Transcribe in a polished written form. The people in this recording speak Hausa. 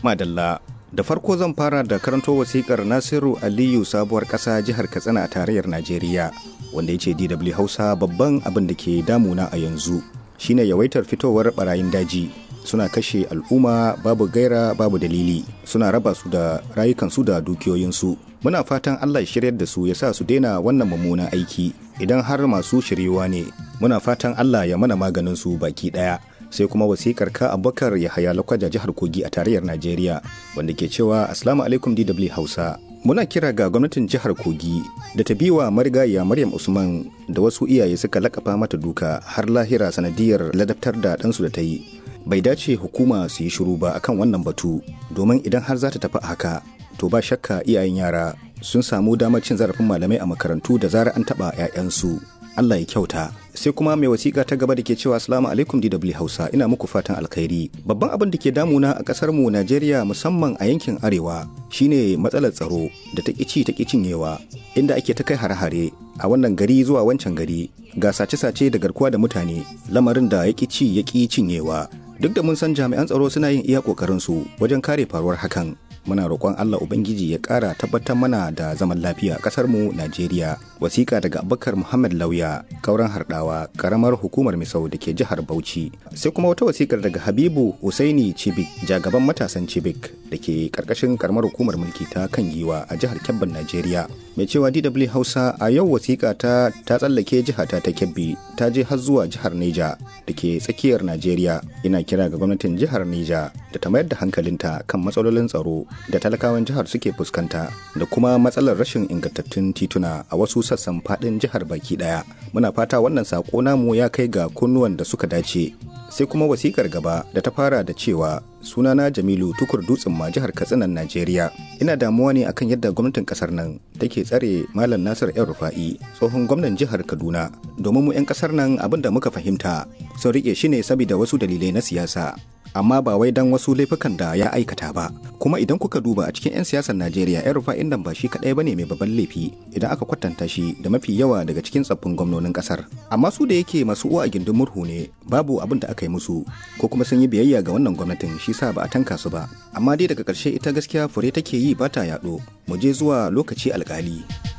Madalla, da farko zan fara da karanto wasikar Nasiru Aliyu sabuwar ƙasa jihar Katsina a tarayyar Najeriya, wanda ya ce DW Hausa babban abin da ke damuna a yanzu shine yawaitar fitowar barayin daji suna kashe al'umma babu gaira babu dalili, suna raba su da rayukansu da dukiyoyinsu. Muna fatan Allah ya shiryar da su ya sa su daina wannan mummunan aiki. Idan har masu shiryewa ne, muna fatan Allah ya mana maganin su baki daya. Sai kuma wasikar ka Abubakar Yahaya Lakwaja jihar Kogi a tarayyar Najeriya, wanda ke cewa Assalamu alaikum DW Hausa. Muna kira ga gwamnatin jihar Kogi da ta biwa marigayiya Maryam Usman da wasu iyaye suka lakafa mata duka har lahira sanadiyar ladabtar da ɗansu da ta yi. Bai dace hukuma su yi shiru ba akan wannan batu, domin idan har za ta tafi haka, to ba shakka iyayen yara sun samu damar cin zarafin malamai a makarantu da zarar an taɓa 'ya'yansu. Allah ya kyauta. Sai kuma mai wasiƙa ta gaba da ke cewa Assalamu alaikum DW Hausa, ina muku fatan alkhairi. Babban abin da ke damuna a ƙasar mu Najeriya musamman a yankin arewa shine matsalar tsaro da ta ƙici ta cinyewa, inda ake ta kai hare-hare a wannan gari zuwa wancan gari, ga sace-sace da garkuwa da mutane, lamarin da ya ƙi cinyewa. Duk da mun san jami'an tsaro suna yin iya ƙoƙarin su wajen kare faruwar hakan, muna roƙon Allah Ubangiji ya ƙara tabbatar mana da zaman lafiya a ƙasar mu Najeriya. Wasiƙa daga Abubakar Muhammad Lauya, Kauran Harɗawa, ƙaramar hukumar Misau da ke jihar Bauchi. Sai kuma wata wasiƙar daga Habibu Husaini Cibik, jagaban matasan Cibik da ke ƙarƙashin ƙaramar hukumar mulki ta kan Giwa a jihar Kebbin Najeriya. Mai cewa DW Hausa, a yau wasiƙa ta tsallake jihata ta Kebbi, ta je har zuwa jihar Neja da ke tsakiyar Najeriya. Ina kira ga gwamnatin jihar Neja da ta mayar da hankalinta kan matsalolin tsaro da talakawan jihar suke fuskanta da kuma matsalar rashin ingantattun tituna a wasu sassan fadin jihar baki daya. Muna fata wannan sako namu ya kai ga kunnuwan da suka dace. Sai kuma wasikar gaba da ta fara da cewa sunana Jamilu Tukur Dutsen ma jihar Katsinan Najeriya. Ina damuwa ne akan yadda gwamnatin kasar nan take tsare Malam Nasir El Rufa'i, tsohon gwamnan jihar Kaduna, domin mu 'yan kasar nan abin da muka fahimta sun rike shi ne saboda wasu dalilai na siyasa, amma ba wai dan wasu laifukan da ya aikata ba. Kuma idan kuka duba a cikin 'yan siyasar Najeriya, El Rufa'in nan ba shi kadai bane mai babban laifi idan aka kwatanta shi da mafi yawa daga cikin tsaffin gwamnonin kasar. Amma su da yake masu uwa a gindin murhu ne, babu abin da aka yi musu, ko kuma sun yi biyayya ga wannan gwamnatin, shi sa ba a tanka su ba. Amma dai daga ƙarshe ita gaskiya fure take yi ba ta yaɗo. Mu je zuwa lokaci alƙali.